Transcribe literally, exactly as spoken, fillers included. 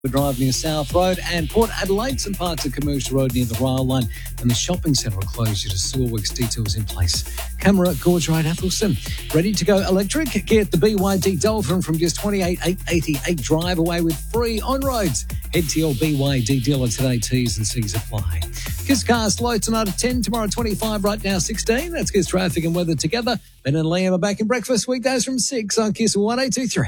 Drive near South Road and Port Adelaide, some parts of Commercial Road near the rail line and the shopping centre will close due to sewer works. Details in place. Camera Gorge Road, Athelston. Ready to go electric? Get the B Y D Dolphin from just twenty-eight thousand eight hundred eighty-eight drive away with free on-roads. Head to your B Y D dealer today. T's and C's apply. Kiss Cars low tonight at ten, tomorrow twenty-five, right now sixteen. That's Kiss traffic and weather together. Ben and Liam are back in breakfast weekdays from six on Kiss one eight two three.